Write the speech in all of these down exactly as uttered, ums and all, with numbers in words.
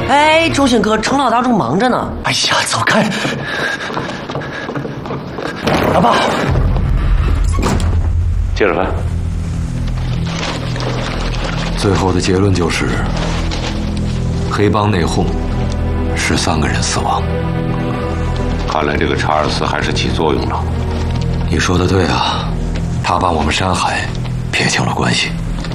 哎，周星哥，程老大正忙着呢。 哎呀，走开！老爸， 接着翻。 最后的结论就是，黑帮内讧，十三个人死亡。 看来这个查尔斯还是起作用了。 你说的对啊，他帮我们山海撇清了关系。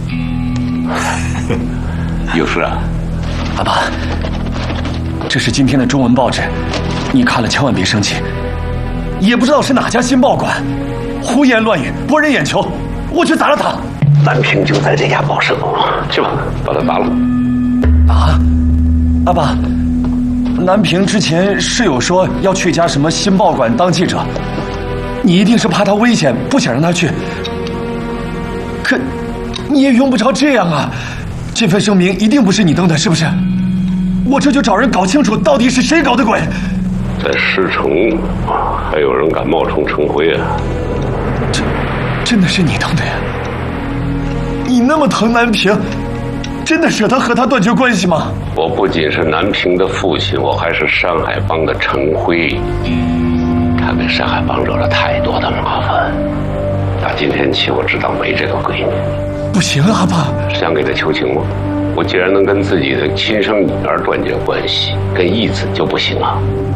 有事啊？ 阿爸，这是今天的中文报纸，你看了千万别生气。也不知道是哪家新报馆，胡言乱语，博人眼球，我去砸了他。 南平就在这家报社，去吧，把他砸了。 啊，阿爸，南平之前是有说要去一家什么新报馆当记者，你一定是怕他危险，不想让他去。可你也用不着这样啊，这份声明一定不是你登的，是不是？我这就找人搞清楚到底是谁搞的鬼。 在石城，还有人敢冒充程辉啊？ 这真的是你登的呀？你那么疼南平，真的舍得和他断绝关系吗？ 我不仅是南平的父亲，我还是山海帮的程辉。他给山海帮惹了太多的麻烦，打今天起，我知道没这个闺女。 不行啊，爸！ 想给他求情吗？我既然能跟自己的亲生女儿断绝关系，跟义子就不行啊。